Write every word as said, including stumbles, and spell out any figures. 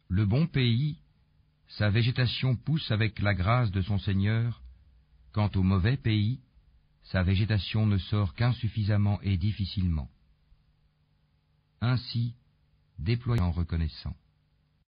Le bon pays, sa végétation pousse avec la grâce de son Seigneur. Quant au mauvais pays, sa végétation ne sort qu'insuffisamment et difficilement. Ainsi, déployant reconnaissant.